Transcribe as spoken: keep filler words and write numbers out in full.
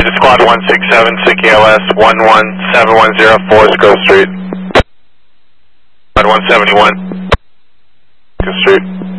Squad one six seven, S I C L S one one seven one zero, Forest Grove Street. Squad one seventy-one, Grove Street.